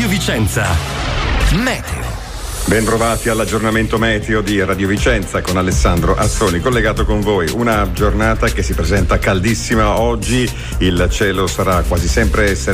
Radio Vicenza. Meteo. Bentrovati all'aggiornamento meteo di Radio Vicenza con Alessandro Assoni, collegato con voi. Una giornata che si presenta caldissima oggi, il cielo sarà quasi sempre